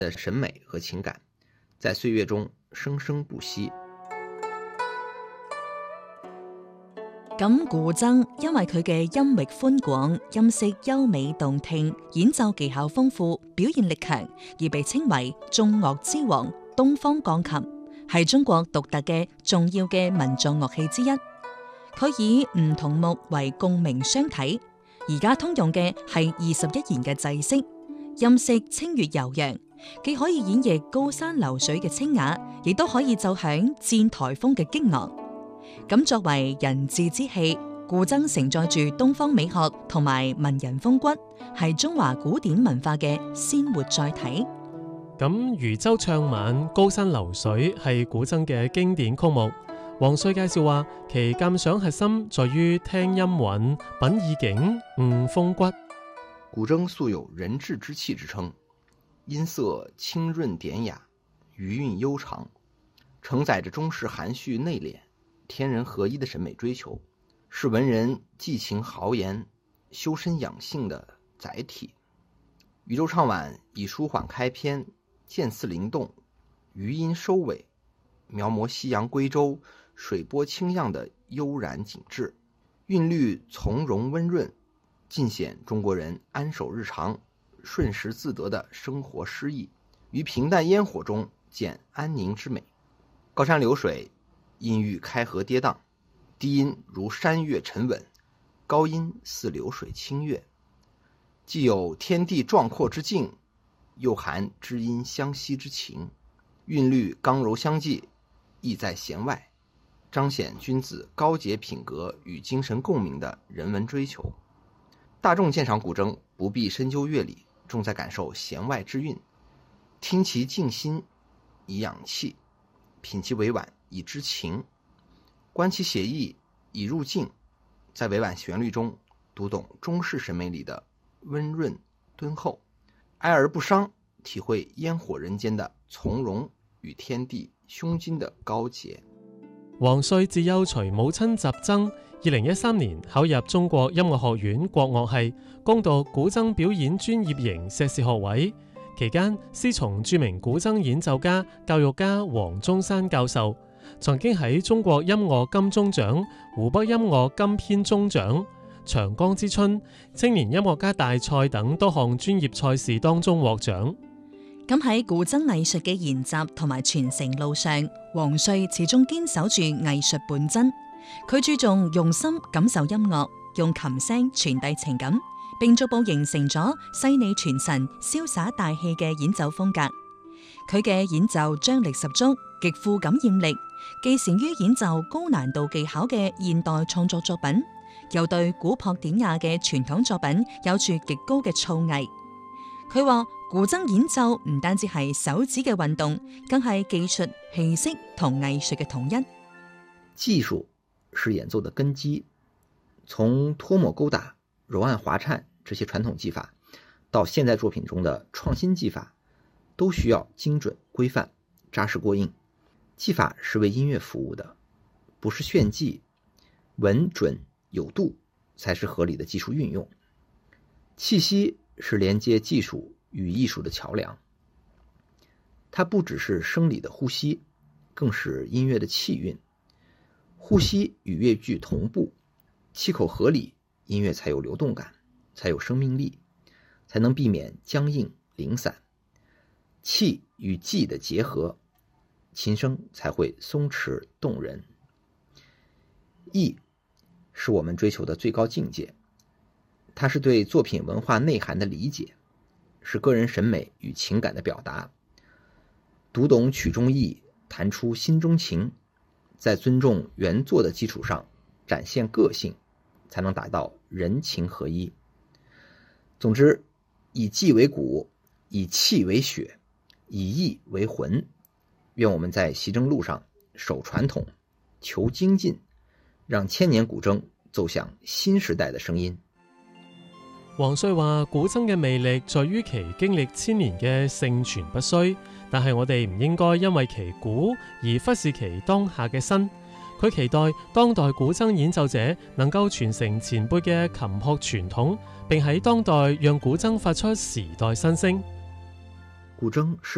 的审美和情感，在岁月中生生不息。 咁古箏因為佢嘅音域寬廣、音色優美動聽、演奏技巧豐富、表現力強，而被稱為眾樂之王、東方鋼琴，係中國獨特嘅重要嘅民族樂器之一。佢以唔同木為共鳴雙體，而家通用嘅係21弦嘅制式，音色清越悠揚，既可以演繹高山流水嘅清雅，亦都可以奏響戰台風嘅激昂。咁作為人質之器，古箏承載住東方美學同埋文人風骨，係中華古典文化嘅鮮活載體。 咁漁舟唱晚、高山流水係古箏嘅經典曲目。黃帥介紹話，其鑑賞核心在於聽音韻、品意境、悟風骨。 古箏素有人質之器之稱，音色清潤典雅，餘韻悠長，承載着中式含蓄內斂、天人合一的審美追求，是文人寄情豪言、修身養性的載體。漁舟唱晚以舒緩開篇、漸次靈動、餘音收尾，描摹夕陽歸舟、水波清漾的悠然景致，韻律從容溫潤，盡顯中國人安守日常、順時自得的生活詩意，於平淡煙火中見安寧之美。高山流水，音域開合跌宕，低音如山岳沉穩，高音似流水清越，既有天地壯闊之境，又含知音相惜之情，韻律剛柔相濟，意在弦外，彰顯君子高潔品格與精神共鳴的人文追求。大眾鑑賞古箏不必深究樂理，重在感受弦外之韻，聽其靜心以養氣，品其委婉以知情，觀其寫意以入境，在委婉旋律中讀懂中式審美裡的溫潤敦厚，哀而不傷，體會煙火人間的從容與天地胸襟的高潔。 黃帥自幼隨母親習箏，2013年考入中國音樂學院國樂系，攻讀古箏表演專業型碩士學位。期間師從著名古箏演奏家、教育家黃宗山教授，曾經喺中國音樂金鐘獎、湖北音樂金編鐘獎、長江之春、青年音樂家大賽等多項專業賽事當中獲獎。 咁喺古箏藝術嘅研習同埋傳承路上，黃帥始終堅守住藝術本真。佢注重用心感受音樂，用琴聲傳遞情感，並逐步形成咗細膩傳神、瀟灑大氣嘅演奏風格。佢嘅演奏張力十足，極富感染力，既善於演奏高難度技巧嘅現代創作作品，又對古樸典雅嘅傳統作品有住極高嘅造詣。佢話古箏演奏唔單止係手指嘅運動，更係技術、氣息同藝術嘅統一。 技術是演奏的根基，從脫抹勾打、柔按滑顫這些傳統技法，到現代作品中的創新技法，都需要精準、規範、扎實過硬。技法是為音樂服務的，不是炫技，穩準有度才是合理的技術運用。氣息是連接技術與藝術的橋樑，它不只是生理的呼吸，更是音樂的氣韻。呼吸與樂句同步，氣口合理，音樂才有流動感，才有生命力，才能避免僵硬零散。氣與技的結合，琴聲才會鬆弛動人。藝是我們追求的最高境界，它是對作品文化內涵的理解，是個人審美與情感的表達。讀懂曲中意，彈出心中情，在尊重原作的基礎上展現個性，才能達到人情合一。總之，以技為骨，以氣為血，以意為魂。願我們在習箏路上守傳統，求精進，讓千年古箏奏響新時代的聲音。 黃帥話：古箏嘅魅力在於其經歷千年嘅盛傳不衰，但係我哋唔應該因為其古而忽視其當下嘅新。佢期待當代古箏演奏者能夠傳承前輩嘅琴學傳統，並喺當代讓古箏發出時代新聲。 古箏是